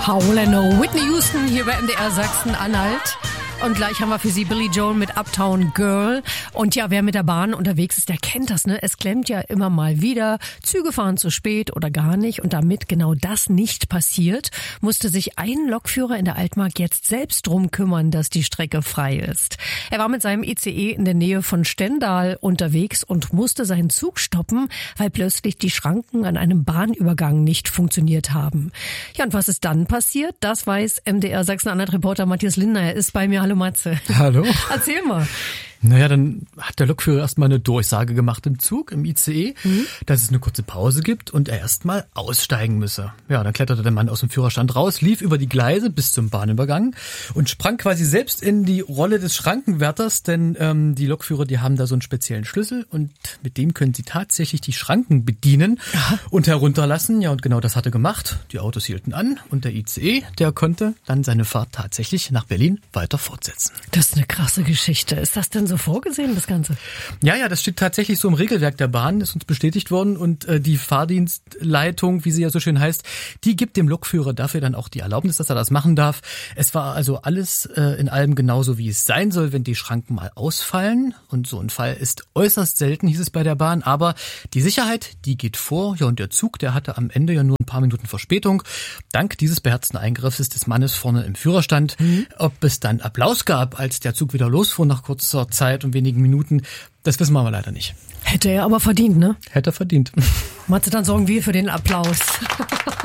Paul and Whitney Houston hier bei MDR Sachsen-Anhalt. Und gleich haben wir für Sie Billy Joel mit Uptown Girl. Und ja, wer mit der Bahn unterwegs ist, der kennt das, ne? Es klemmt ja immer mal wieder. Züge fahren zu spät oder gar nicht. Und damit genau das nicht passiert, musste sich ein Lokführer in der Altmark jetzt selbst drum kümmern, dass die Strecke frei ist. Er war mit seinem ICE in der Nähe von Stendal unterwegs und musste seinen Zug stoppen, weil plötzlich die Schranken an einem Bahnübergang nicht funktioniert haben. Ja, und was ist dann passiert? Das weiß MDR Sachsen-Anhalt-Reporter Matthias Lindner. Er ist bei mir. Hallo Matze. Hallo. Erzähl mal. Naja, dann hat der Lokführer erstmal eine Durchsage gemacht im Zug, im ICE, dass es eine kurze Pause gibt und er erstmal aussteigen müsse. Ja, dann kletterte der Mann aus dem Führerstand raus, lief über die Gleise bis zum Bahnübergang und sprang quasi selbst in die Rolle des Schrankenwärters, denn die Lokführer, die haben da so einen speziellen Schlüssel und mit dem können sie tatsächlich die Schranken bedienen und herunterlassen. Ja, und genau das hat er gemacht. Die Autos hielten an und der ICE, der konnte dann seine Fahrt tatsächlich nach Berlin weiter fortsetzen. Das ist eine krasse Geschichte. Ist das denn so vorgesehen, das Ganze? Ja, das steht tatsächlich so im Regelwerk der Bahn, ist uns bestätigt worden und die Fahrdienstleitung, wie sie ja so schön heißt, die gibt dem Lokführer dafür dann auch die Erlaubnis, dass er das machen darf. Es war also alles in allem genauso, wie es sein soll, wenn die Schranken mal ausfallen und so ein Fall ist äußerst selten, hieß es bei der Bahn, aber die Sicherheit, die geht vor. Ja, und der Zug, der hatte am Ende ja nur ein paar Minuten Verspätung. Dank dieses beherzten Eingriffes des Mannes vorne im Führerstand. Ob es dann Applaus gab, als der Zug wieder losfuhr nach kurzer Zeit und wenigen Minuten, das wissen wir aber leider nicht. Hätte er aber verdient, ne? Hätte er verdient. Matze, dann sorgen wir für den Applaus.